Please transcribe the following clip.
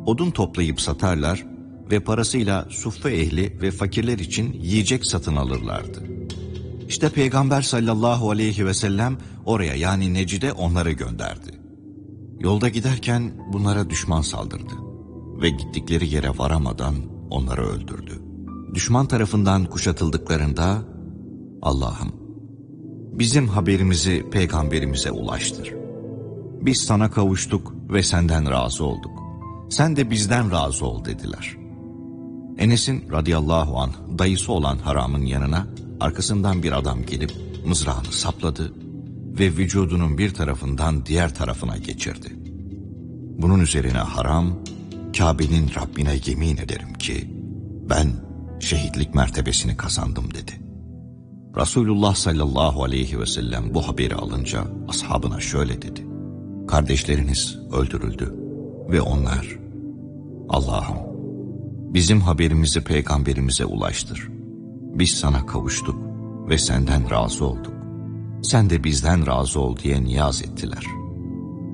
odun toplayıp satarlar ve parasıyla suffe ehli ve fakirler için yiyecek satın alırlardı. İşte Peygamber sallallahu aleyhi ve sellem oraya, yani Necid'e onları gönderdi. Yolda giderken bunlara düşman saldırdı ve gittikleri yere varamadan onları öldürdü. Düşman tarafından kuşatıldıklarında, Allah'ım bizim haberimizi peygamberimize ulaştır. Biz sana kavuştuk ve senden razı olduk. Sen de bizden razı ol dediler. Enes'in radıyallahu anh dayısı olan Haram'ın yanına arkasından bir adam gelip mızrağını sapladı ve vücudunun bir tarafından diğer tarafına geçirdi. Bunun üzerine Haram, Kabe'nin Rabbine yemin ederim ki ben şehitlik mertebesini kazandım dedi. Resulullah sallallahu aleyhi ve sellem bu haberi alınca ashabına şöyle dedi: kardeşleriniz öldürüldü ve onlar, Allah'ım bizim haberimizi peygamberimize ulaştır. Biz sana kavuştuk ve senden razı olduk. Sen de bizden razı ol diye niyaz ettiler.